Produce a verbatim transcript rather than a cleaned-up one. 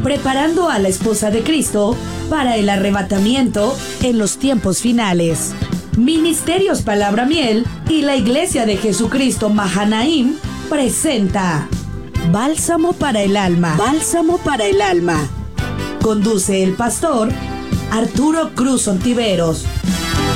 preparando a la esposa de Cristo para el arrebatamiento en los tiempos finales. Ministerios Palabra Miel y la Iglesia de Jesucristo Mahanaim presenta Bálsamo para el alma. Bálsamo para el alma. Conduce el pastor Arturo Cruz Ontiveros.